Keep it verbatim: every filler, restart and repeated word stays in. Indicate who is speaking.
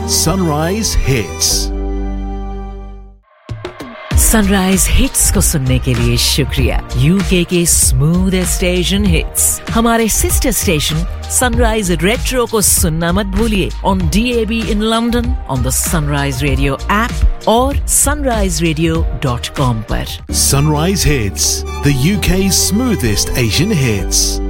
Speaker 1: Sunrise Hits.
Speaker 2: Sunrise hits को सुनने के लिए शुक्रिया। यूके के स्मूथेस्ट एशियन हिट्स हमारे सिस्टर स्टेशन सनराइज रेट्रो को सुनना मत भूलिए on D A be in London, on the sunrise radio app और sunrise radio dot com पर।
Speaker 1: Sunrise Hits, the U K's smoothest Asian hits.